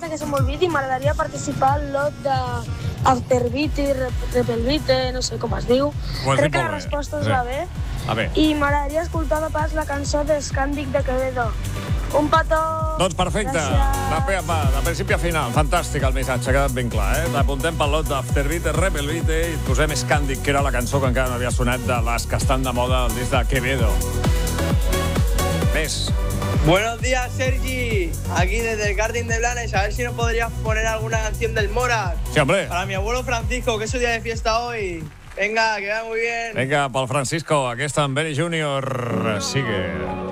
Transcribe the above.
que se m'olvidi, m'agradaria participar al lot de Afterbeat i Repelbeat, no sé com es diu. Crec que la resposta és la B. I m'agradaria escoltar de pas la cançó de Scàndic de Quevedo. Un petó! Doncs perfecte. De principi a final. Fantàstic el missatge, ha quedat ben clar, eh? L'apuntem pel lot d'Afterbeat, Repelbeat i et posem Scàndic, que era la cançó que encara no havia sonat de les que estan de moda al disc de Quevedo. Més. Buenos días, Sergi. Aquí desde el Karting de Blanes. A ver si nos podrías poner alguna canción del Morat. Sí, hombre. Para mi abuelo Francisco, que es su día de fiesta hoy. Venga, que vaya muy bien. Venga, pel Francisco. Aquesta en Benny Junior. Sigue.